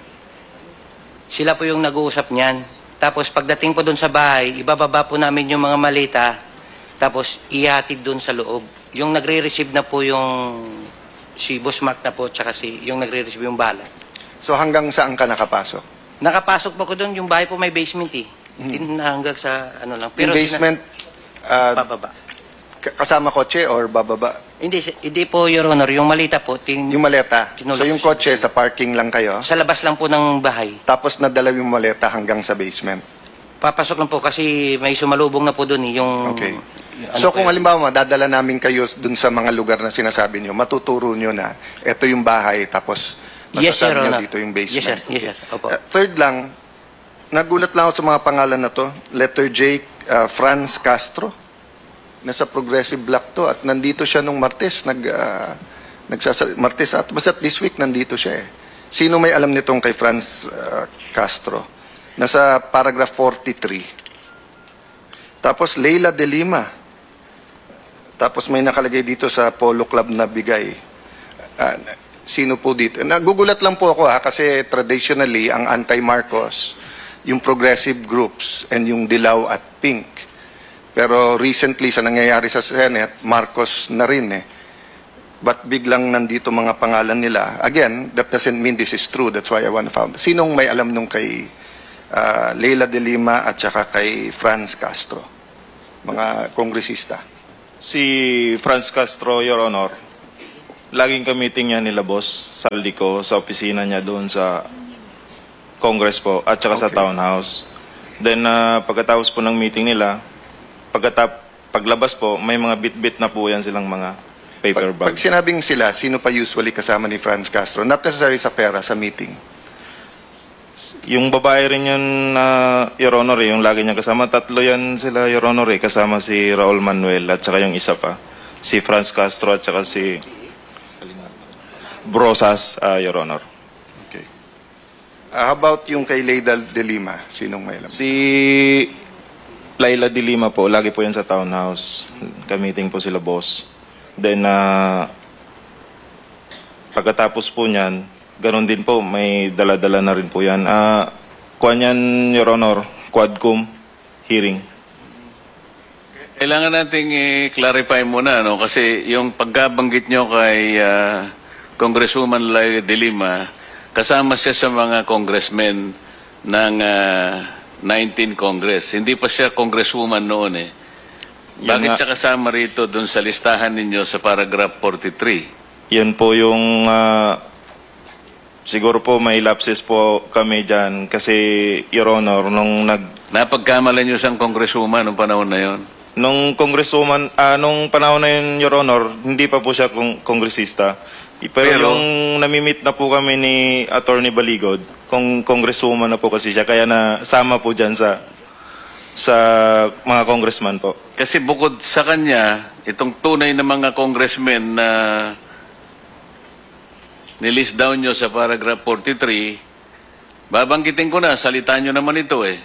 sila po yung nag-uusap niyan. Tapos pagdating po doon sa bahay, ibababa po namin yung mga malita, tapos ihatid doon sa loob. Yung nagre-receive na po yung si Boss Mark na po, tsaka si, yung nagre-receive yung bala. So hanggang saan ka nakapasok? Nakapasok po ko doon, yung bahay po may basement eh. Tin- Hanggang sa ano lang. Yung basement, Sina- ah, bababa. k- kasama kotse or bababa? Hindi, si- hindi po, Your Honor, yung malita po, tin- Yung maleta. Tinulak So yung siya. kotse sa parking lang kayo, sa labas lang po ng bahay. tapos nadala yung maleta hanggang sa basement. Papasok lang po kasi may sumalubong na po doon eh, yung... Okay. yung ano So po kung yun. halimbawa madadala namin kayo dun sa mga lugar na sinasabi nyo, matuturo nyo na ito yung bahay tapos Yes, Your masasabi nyo Honor. dito yung basement. Yes, sir. Yes, sir. Opo. Uh, third lang, nagulat lang ako sa mga pangalan na to. Letter J, uh, Franz Castro. Nasa Progressive Black to at nandito siya nung Martes. Nag, uh, nagsasal- Martes at basta this week nandito siya eh. Sino may alam nitong kay Franz uh, Castro? Nasa paragraph forty-three. Tapos Leila de Lima. Tapos may nakalagay dito sa Polo Club na bigay. Ah, sino po dito? Nagugulat lang po ako ha, kasi traditionally, ang anti-Marcos, yung progressive groups, and yung Dilaw at Pink. Pero recently, sa nangyayari sa Senate, Marcos na rin eh. but biglang nandito mga pangalan nila. Again, that doesn't mean this is true. That's why I want to found. Sinong may alam nung kay uh, Leila de Lima at saka kay Franz Castro? Mga kongresista. Si Franz Castro, Your Honor, laging ka-meeting niya nila boss Saldico sa opisina niya doon sa Congress po at saka sa Okay. townhouse. Then uh, pagkatapos po ng meeting nila, pagkatap paglabas po, may mga bit-bit na po yan silang mga paper Pag, pag bag. sinabing sila, sino pa usually kasama ni Franz Castro? Not necessarily sa pera, sa meeting. Yung babae rin yun, uh, Your Honor, eh, yung lagi niya kasama. Tatlo yan sila, Your Honor, eh, kasama si Raul Manuel at saka yung isa pa. Si Franz Castro at saka si Brosas, uh, Your Honor. Okay. Uh, how about yung kay Leila de Lima? Sinong may alam? Si Laila de Lima po, lagi po yan sa townhouse. Ka-meeting po sila boss. Then, uh, pagkatapos po niyan, ganun din po, may dala-dala na rin po yan. Uh, kuha niyan, Your Honor, Quadcom hearing. Kailangan nating i-clarify muna, no? Kasi yung pagkabanggit nyo kay ah, Congresswoman Laila de Lima, kasama siya sa mga congressmen ng ah, nineteenth Congress. Hindi pa siya congresswoman noon eh. Yan Bakit nga. siya kasama rito dun sa listahan ninyo sa paragraph forty-three? Yan po yung, uh, siguro po may lapses po kami dyan. Kasi, Your Honor, nung nag Napagkamalan nyo siyang congresswoman noong panahon na yon. Nung congresswoman, ah, nung panahon na yun, Your Honor, hindi pa po siya kong kongresista. Pero, Pero- yung namimit na po kami ni Attorney Baligod, kung congresswoman na po kasi siya, kaya na sama po dyan sa sa mga congressman po. Kasi bukod sa kanya, itong tunay na mga congressmen na nilist down nyo sa paragraph forty-three, babanggitin ko na, salita nyo naman ito eh.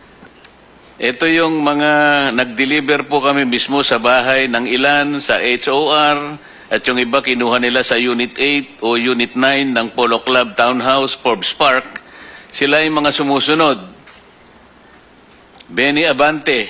Ito yung mga nag-deliver po kami mismo sa bahay ng ilan sa H O R at yung iba kinuha nila sa Unit eight o Unit nine ng Polo Club Townhouse, Forbes Park. Sila yung mga sumusunod. Benny Abante,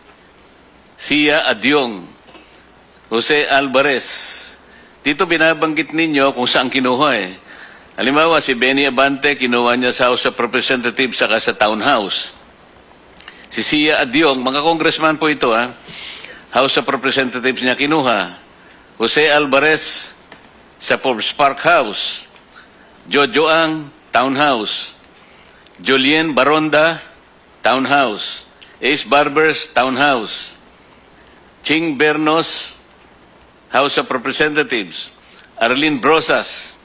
Sia Adyong, Jose Alvarez. Dito binabanggit ninyo kung saan kinuha eh. Halimbawa, si Benny Abante, kinuha niya sa House of Representatives saka sa Townhouse. Si Sia Adyong, mga congressman po ito ha, House of Representatives niya kinuha. Jose Alvarez sa Forbes Park House. Jojo Ang, Townhouse. Julien Baronda, Townhouse. Ace Barbers, Townhouse. Ching Bernos, House of Representatives. Arlene Brosas,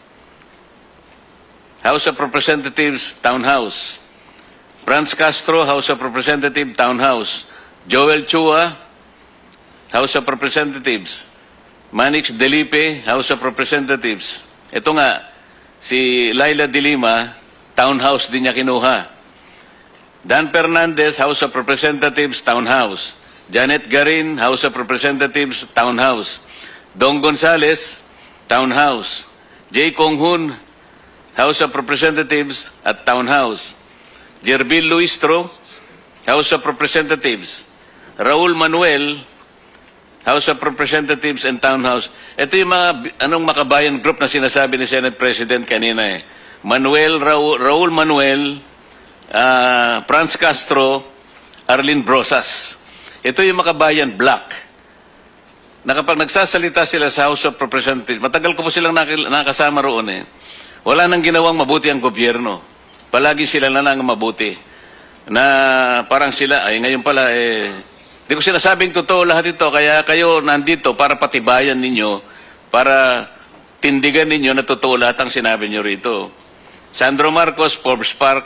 House of Representatives, Townhouse. Franz Castro, House of Representatives, Townhouse. Joel Chua, House of Representatives. Manix Delipe, House of Representatives. Ito nga, si Laila de Lima, Townhouse din niya kinuha. Dan Fernandez, House of Representatives, Townhouse. Janet Garin, House of Representatives, Townhouse. Dong Gonzales, Townhouse. Jay Konghun, House of Representatives at Townhouse. Jerbil Luistro, House of Representatives. Raul Manuel, House of Representatives and Townhouse. Ito yung mga anong makabayan group na sinasabi ni Senate President kanina eh. Manuel, Raul, Raul Manuel, uh, Franz Castro, Arlene Brosas. Ito yung makabayan block. Na kapag nagsasalita sila sa House of Representatives, matagal ko po silang nakil- nakasama roon eh. Wala nang ginawang mabuti ang gobyerno. Palagi sila na lang mabuti. Na parang sila, ay ngayon pala eh, di ko sinasabing totoo lahat ito, kaya kayo nandito para patibayan ninyo, para tindigan ninyo na totoo lahat ang sinabi nyo rito. Sandro Marcos, Forbes Park,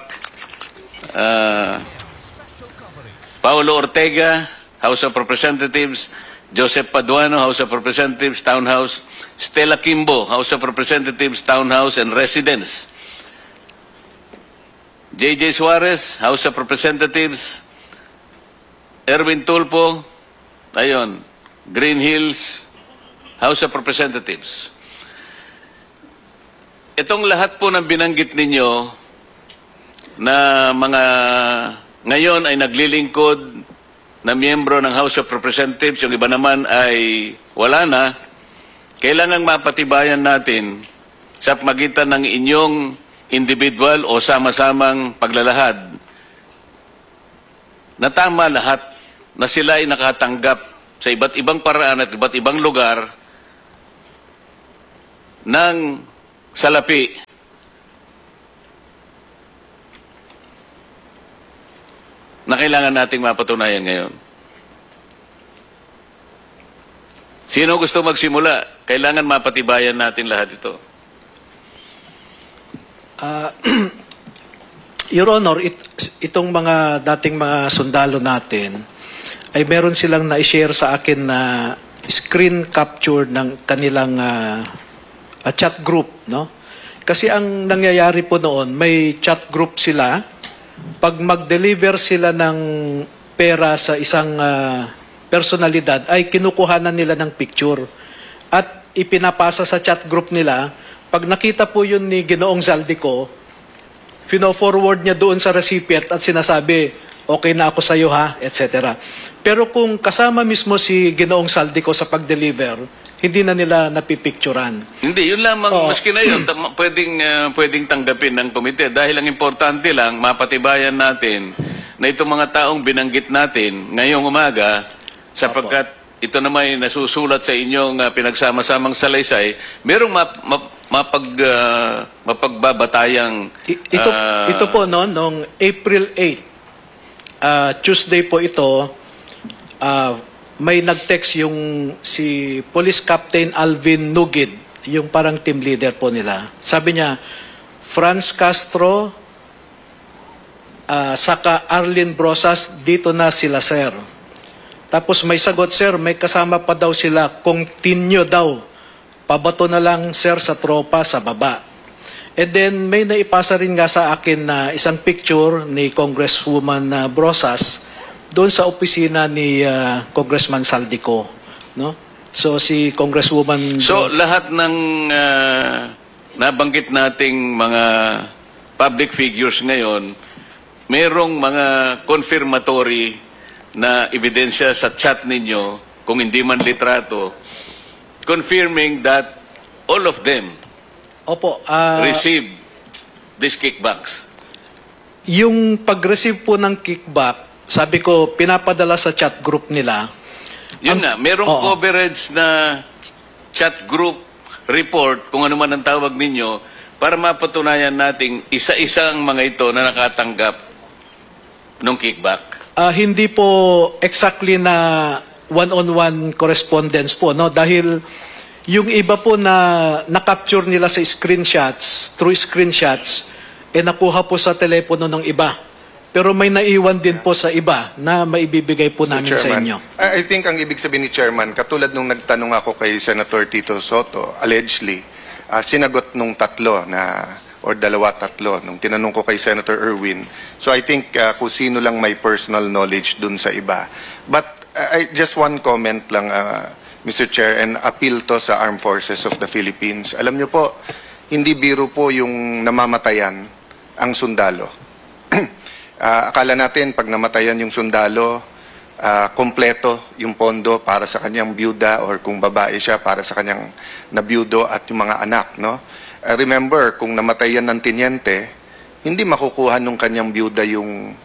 uh, Paulo Ortega, House of Representatives, Joseph Paduano, House of Representatives, Townhouse, Stella Kimbo, House of Representatives, Townhouse and Residence, J J Suarez, House of Representatives, Erwin Tulpo, ayun, Green Hills, House of Representatives. Itong lahat po ng binanggit ninyo na mga ngayon ay naglilingkod na miyembro ng House of Representatives, yung iba naman ay wala na, kailangan mapatibayan natin sa magitan ng inyong individual o sama-samang paglalahad na tama lahat na sila ay nakatanggap sa iba't ibang paraan at iba't ibang lugar ng salapi. Na kailangan nating mapatunayan ngayon. Sino gusto magsimula? Kailangan mapatibayan natin lahat ito. Ah, Your Honor, it, itong mga dating mga sundalo natin ay meron silang na-share sa akin na screen capture ng kanilang ah, ah, chat group, no? Kasi ang nangyayari po noon, may chat group sila. Pag mag-deliver sila ng pera sa isang ah, personalidad, ay kinukuhanan nila ng picture at ipinapasa sa chat group nila. Pag nakita po yun ni Ginoong Zaldico, fino-forward niya doon sa recipient at sinasabi, okay na ako sa iyo ha, et cetera. Pero kung kasama mismo si Ginoong Zaldico sa pag-deliver, hindi na nila napipicturan. Hindi, yun lamang, Oo. maski na yun, tam- pwedeng, ah, pwedeng tanggapin ng komite. Dahil ang importante lang, mapatibayan natin na itong mga taong binanggit natin ngayong umaga, sapagkat ito naman ay nasusulat sa inyong ah, pinagsama-samang salaysay, merong map, map, mapag, ah, mapagbabatayang... I- ito, ah, ito po, no, noong April eighth, ah, Tuesday po ito, ah, may nag-text yung si Police Captain Alvin Nugid, yung parang team leader po nila. Sabi niya, Franz Castro, ah, saka Arlene Brosas, dito na sila, sir. Tapos may sagot, sir, may kasama pa daw sila, continue daw. Pabato na lang, sir, sa tropa sa baba. And then may naipasa rin nga sa akin na isang picture ni Congresswoman uh, Brosas doon sa opisina ni uh, Congressman Zaldico, no? So si Congresswoman So, lahat ng ah, nabanggit nating mga public figures ngayon, merong mga confirmatory na ebidensya sa chat ninyo, kung hindi man litrato, confirming that all of them Opo, ah, receive these kickbacks. yung pag-receive po ng kickback, sabi ko, pinapadala sa chat group nila. Yun Ang- nga, merong Oo. coverage na chat group report, kung ano man ang tawag ninyo, para mapatunayan nating isa-isang mga ito na nakatanggap ng kickback. Ah, hindi po exactly na one-on-one correspondence po, no? Dahil yung iba po na na-capture nila sa screenshots, through screenshots, eh nakuha po sa telepono ng iba. Pero may naiwan din po sa iba na maibibigay po namin sa inyo. I I think ang ibig sabihin ni Chairman, katulad nung nagtanong ako kay Senator Tito Soto, allegedly, ah, sinagot nung tatlo na, or dalawa tatlo, nung tinanong ko kay Senator Erwin. So I think ah, kung sino lang may personal knowledge dun sa iba. But ah, I, just one comment lang, ah, Mister Chair, and appeal to sa Armed Forces of the Philippines. Alam niyo po, hindi biro po yung namamatayan ang sundalo. Uh, akala natin pag namatayan yung sundalo, uh, kompleto yung pondo para sa kanyang byuda or kung babae siya para sa kanyang nabiyudo at yung mga anak, no? Uh, remember, kung namatayan ng tinyente, hindi makukuha nung kanyang byuda yung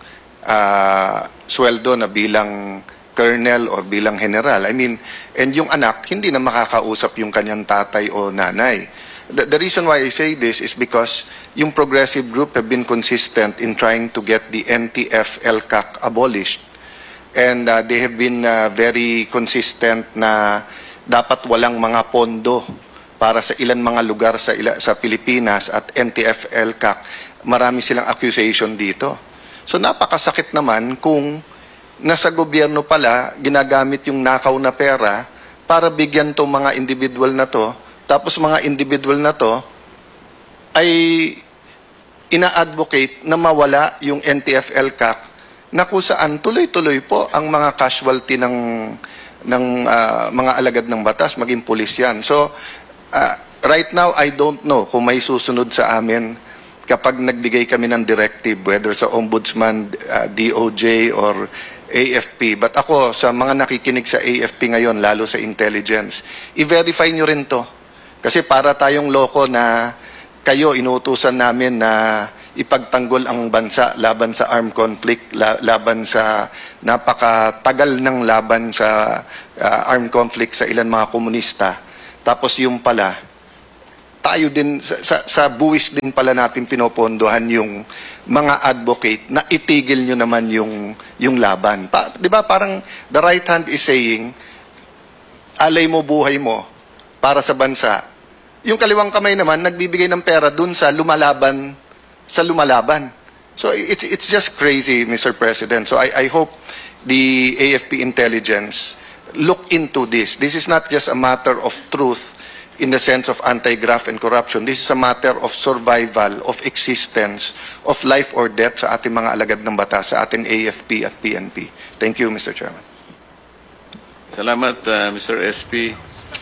uh, sweldo na bilang colonel or bilang general. I mean, and yung anak, hindi na makakausap yung kanyang tatay o nanay. The, the reason why I say this is because yung progressive group have been consistent in trying to get the N T F L C A C abolished. And uh, they have been uh, very consistent na dapat walang mga pondo para sa ilan mga lugar sa, ila, sa Pilipinas at N T F L C A C. Marami silang accusation dito. So napakasakit naman kung nasa gobyerno pala ginagamit yung nakaw na pera para bigyan to mga individual na to. Tapos mga individual na to ay ina-advocate na mawala yung N T F L C A C na kung saan tuloy-tuloy po ang mga casualty ng, ng uh, mga alagad ng batas, maging pulis yan. So, uh, right now, I don't know kung may susunod sa amin kapag nagbigay kami ng directive, whether sa Ombudsman, uh, D O J, or A F P. But ako, sa mga nakikinig sa A F P ngayon, lalo sa intelligence, i-verify nyo rin to. Kasi para tayong loko na kayo, inuutusan namin na ipagtanggol ang bansa laban sa armed conflict, la- laban sa napakatagal ng laban sa uh, armed conflict sa ilan mga komunista. Tapos yung pala, tayo din, sa, sa, sa buwis din pala natin pinopondohan yung mga advocate na itigil nyo naman yung, yung laban. Pa, di ba parang the right hand is saying, alay mo buhay mo para sa bansa. Yung kaliwang kamay naman, nagbibigay ng pera dun sa lumalaban, sa lumalaban. So it's, it's just crazy, Mister President. So I, I hope the A F P intelligence look into this. This is not just a matter of truth in the sense of anti-graft and corruption. This is a matter of survival, of existence, of life or death sa ating mga alagad ng batas, sa ating A F P at P N P. Thank you, Mister Chairman. Salamat, uh, Mister S P.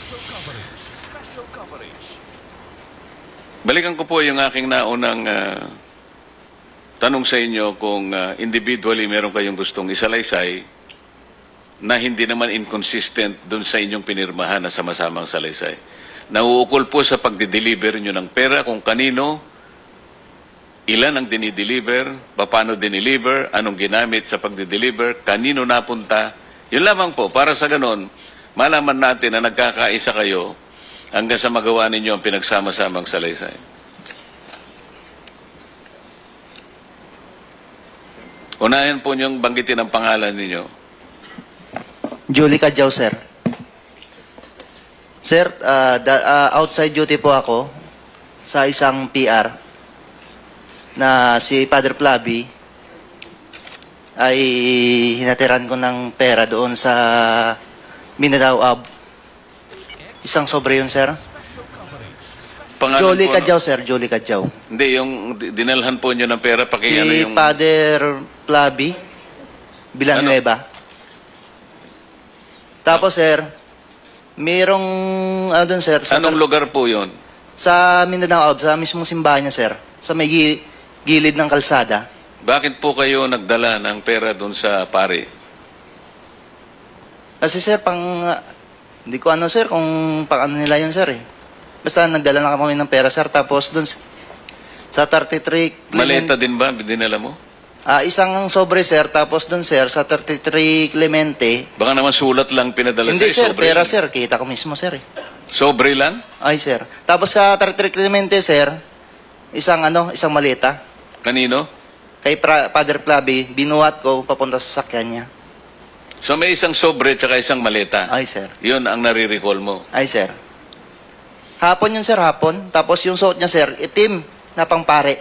Balikan ko po yung aking naunang uh, tanong sa inyo kung uh, individually meron kayong gustong isalaysay na hindi naman inconsistent dun sa inyong pinirmahan na sama-samang salaysay. Nauukol po sa pagdi-deliver nyo ng pera kung kanino, ilan ang dinideliver, paano dinideliver, anong ginamit sa pagdi-deliver, kanino napunta. Yun lamang po, para sa ganon, malaman natin na nagkakaisa kayo hanggang sa magawa ninyo ang pinagsama-samang salaysay. Unahin po niyong banggitin ang pangalan ninyo. Julie Cadjao, sir. Sir, uh, da- uh, outside duty po ako sa isang P R na si Father Plaby ay hinatiran ko ng pera doon sa Mindanao Ab. Isang sobre yun, sir. Pangalan Julie po, Cadjao, sir. Julie Cadjao. Hindi, yung di- dinalhan po niyo ng pera, Si pakiano yung... Father Plaby Villanueva. Tapos, sir, mayroong, ano doon, sir, sa, Anong lugar po yun? sa Mindanao Ab, sa mismong simbahan niya, sir. Sa may gi- gilid ng kalsada. Bakit po kayo nagdala ng pera doon sa pare? Kasi, sir, pang, ah, hindi ko ano, sir, kung pang ano nila yun, sir, eh. Basta nagdala na kami ng pera, sir. Tapos doon sa thirty-three Maleta din ba dinala mo? Ah, isang sobre, sir. Tapos doon, sir, sa thirty-three Clemente. Baka naman sulat lang pinadala Hindi, kayo, sir. sobre Pera, lang. sir. Kita ko mismo, sir, eh. Sobre lang? Ay, sir. Tapos sa thirty-three Clemente, sir, isang ano, isang maleta. Kanino? Kay pra- Father Plaby, binuhat ko papunta sa sakyan niya. So may isang sobre tsaka isang maleta. Ay, sir. Yun ang nare-recall mo. Ay, sir. Hapon yun, sir, hapon. Tapos yung suot niya, sir, itim na pangpare.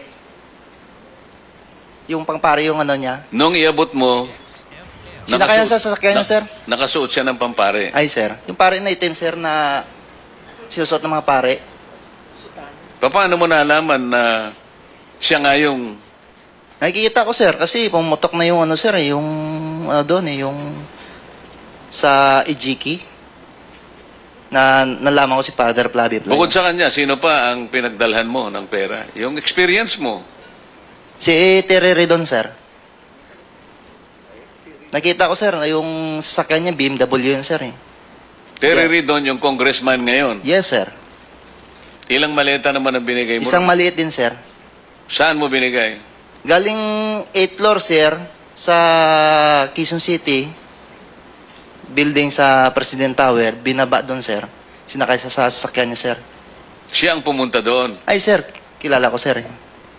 Yung pangpare yung ano niya. Nung iabot mo, Sinakyan nakasuot- sa sasakyan niya, sir? Nakasuot siya ng pampare. Ay, sir. Yung pare na itim, sir, na sinusuot ng mga pare. Paano mo nalaman na siya nga yung... Nakikita ko, sir, kasi pumutok na yung ano, sir, eh, yung ano doon, eh, yung sa Ijiki. Na nalaman ko si Father Plaby. Bukod sa kanya, sino pa ang pinagdalhan mo ng pera? Yung experience mo. Si Terry Redon, sir. Nakita ko, sir, na yung sasakyan niya, B M W yun, sir, eh. Terry Yeah. Ridon, yung congressman ngayon. Yes, sir. Ilang maleta naman ang binigay mo? Isang maliit din, sir. Saan mo binigay? Galing eighth floor, sir, sa Quezon City, building sa President Tower, binaba doon, sir. Sinakay sa sasakyan niya, sir. Siya ang pumunta doon. Ay, sir, kilala ko, sir. eh.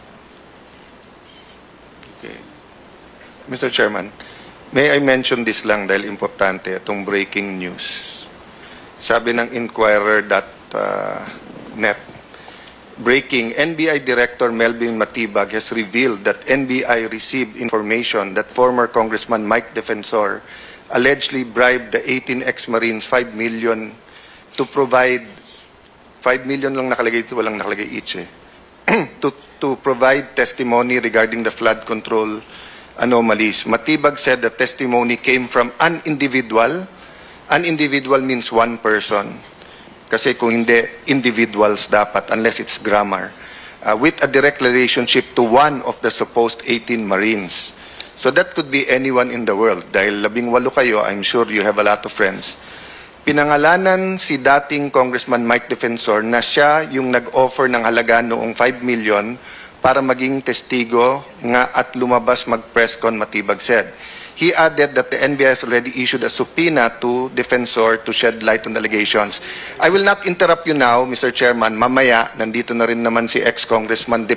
Okay. Mister Chairman, may I mention this lang dahil importante itong breaking news. Sabi ng Inquirer dot net, breaking, N B I Director Melvin Matibag has revealed that N B I received information that former Congressman Mike Defensor allegedly bribed the eighteen ex-Marines five million to provide, five million lang nakalagay ito, walang nakalagay each eh, to, to provide testimony regarding the flood control anomalies. Matibag said the testimony came from an individual. An individual means one person. Kasi kung hindi, individuals dapat, unless it's grammar. Uh, with a direct relationship to one of the supposed eighteen Marines. So that could be anyone in the world. Dahil labing walo kayo, I'm sure you have a lot of friends. Pinangalanan si dating Congressman Mike Defensor na siya yung nag-offer ng halaga noong five million para maging testigo nga at lumabas mag-press con, Matibag said. He added that the N B I has already issued a subpoena to Defensor to shed light on the allegations. I will not interrupt you now, Mister Chairman. Mamaya, nandito na rin naman si ex-Congressman